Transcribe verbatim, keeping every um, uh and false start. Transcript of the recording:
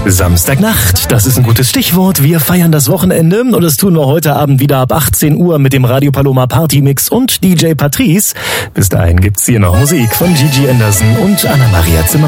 Samstagnacht, das ist ein gutes Stichwort. Wir feiern das Wochenende und das tun wir heute Abend wieder ab achtzehn Uhr mit dem Radio Paloma Party Mix und D J Patrice. Bis dahin gibt's hier noch Musik von Gigi Anderson und Anna-Maria Zimmermann.